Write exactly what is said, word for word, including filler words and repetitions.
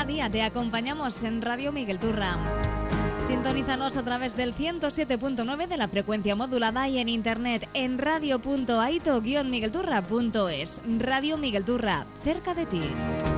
día te acompañamos en Radio Miguel Turra. Sintonízanos a través del ciento siete punto nueve de la frecuencia modulada y en internet en radio punto aito guion miguelturra punto es. Radio Miguel Turra, cerca de ti.